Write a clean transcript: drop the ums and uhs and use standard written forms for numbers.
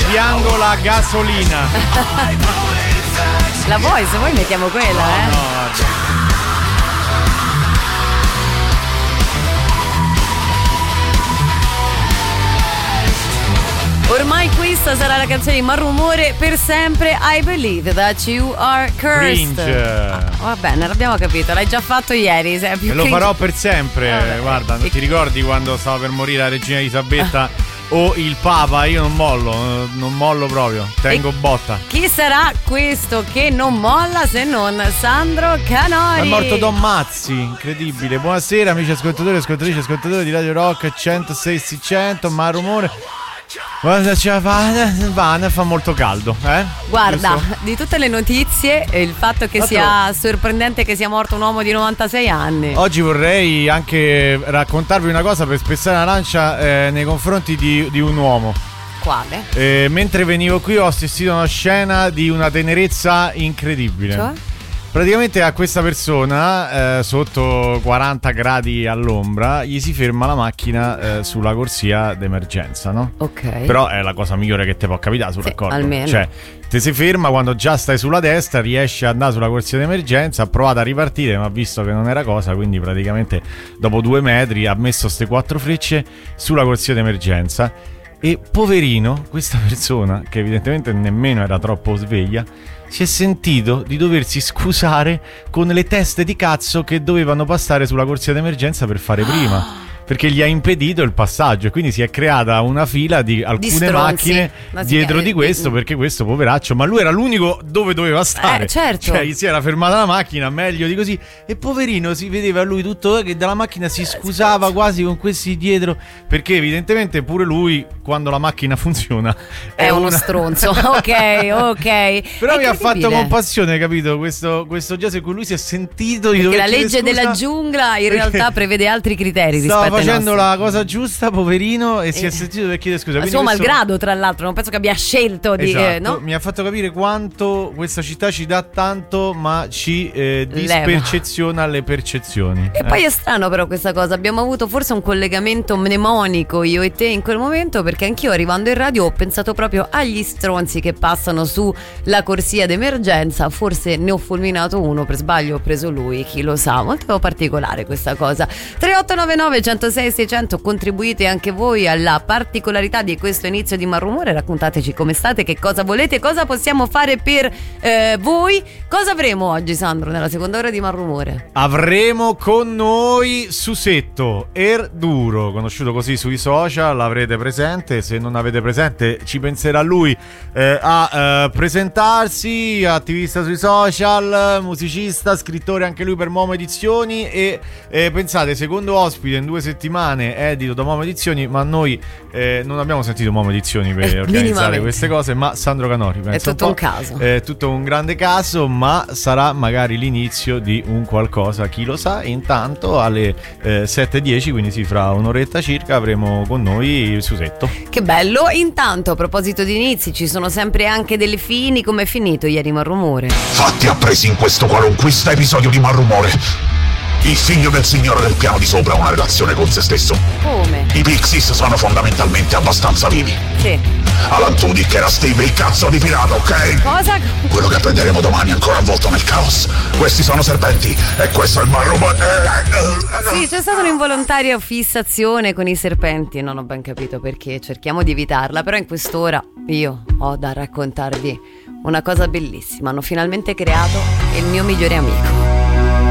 piango la gasolina. La vuoi? Se vuoi mettiamo quella, No, guarda. Ormai questa sarà la canzone di Malrumore per sempre. I believe that you are cursed. Cringe. Va bene, l'abbiamo capito, l'hai già fatto ieri. Sei più E lo cringe. farò per sempre. Guarda, non ti ricordi quando stavo per morire la regina Elisabetta o il Papa? Io non mollo proprio. Tengo botta. Chi sarà questo che non molla se non Sandro Canori? È morto Don Mazzi, incredibile. Buonasera amici ascoltatori e ascoltatrici, ascoltatori di Radio Rock 106 600, Malrumore. Guarda, fa molto caldo, Guarda, Giusto? di tutte le notizie, il fatto che sia sorprendente che sia morto un uomo di 96 anni. Oggi vorrei anche raccontarvi una cosa per spezzare la lancia nei confronti di un uomo. Quale? Mentre venivo qui ho assistito a una scena di una tenerezza incredibile. Cioè? Praticamente a questa persona sotto 40 gradi all'ombra gli si ferma la macchina sulla corsia d'emergenza, no? Ok. Però è la cosa migliore che ti può capitare sul raccordo. Almeno. Cioè, ti si ferma quando già stai sulla destra, riesci ad andare sulla corsia d'emergenza, ha provato a ripartire, ma ha visto che non era cosa, quindi praticamente dopo 2 metri ha messo ste 4 frecce sulla corsia d'emergenza. E poverino, questa persona, che evidentemente nemmeno era troppo sveglia, si è sentito di doversi scusare con le teste di cazzo che dovevano passare sulla corsia d'emergenza per fare prima, perché gli ha impedito il passaggio e quindi si è creata una fila di alcune macchine dietro di questo, perché questo poveraccio, ma lui era l'unico dove doveva stare, certo. Cioè gli si era fermata la macchina, meglio di così, e poverino si vedeva lui tutto che dalla macchina si scusava quasi con questi dietro, perché evidentemente pure lui quando la macchina funziona è uno stronzo. ok. Però È mi ha fatto incredibile. compassione, capito? Questo gesto in cui lui si è sentito di Perché dover la chiedere legge scusa, della giungla in perché realtà prevede altri criteri stava rispetto ai facendo nostri. la cosa giusta, poverino, e si è sentito di dover chiedere scusa. A Quindi suo questo- malgrado, tra l'altro, non penso che abbia scelto di Esatto, no? mi ha fatto capire quanto questa città ci dà tanto, ma ci disperceziona le percezioni. E poi è strano però questa cosa, abbiamo avuto forse un collegamento mnemonico io e te in quel momento, perché anch'io arrivando in radio ho pensato proprio agli stronzi che passano su la corsia d'emergenza, forse ne ho fulminato uno, per sbaglio ho preso lui, chi lo sa, molto particolare questa cosa. 3899 106 600, contribuite anche voi alla particolarità di questo inizio di Malrumore, raccontateci come state, che cosa volete, cosa possiamo fare per voi. Cosa avremo oggi, Sandro, nella seconda ora di Malrumore? Avremo con noi Susetto Erduro, conosciuto così sui social, l'avrete presente, se non avete presente ci penserà lui a presentarsi, attivista sui social, musicista, scrittore anche lui per Momo Edizioni e pensate, secondo ospite in 2 settimane edito da Momo Edizioni, ma noi non abbiamo sentito Momo Edizioni per organizzare queste cose, ma Sandro Canori, è tutto un caso, è tutto un grande caso, ma sarà magari l'inizio di un qualcosa, chi lo sa. Intanto alle 7:10, quindi sì, fra un'oretta circa avremo con noi il Susetto. che bello. Intanto, a proposito di inizi, ci sono sempre anche delle fini. Com'è finito ieri Malrumore? Fatti appresi in questo qualunquista episodio di Malrumore. Il figlio del signore del piano di sopra ha una relazione con se stesso. Come? I Pixies sono fondamentalmente abbastanza vivi. Sì. Alan Tudyk era Steve il cazzo di pirata, ok? Cosa? Quello che apprenderemo domani è ancora avvolto nel caos. Questi sono serpenti e questo è il Malrumore. Sì, c'è stata un'involontaria fissazione con i serpenti, non ho ben capito perché, cerchiamo di evitarla, però in quest'ora io ho da raccontarvi una cosa bellissima. Hanno finalmente creato il mio migliore amico.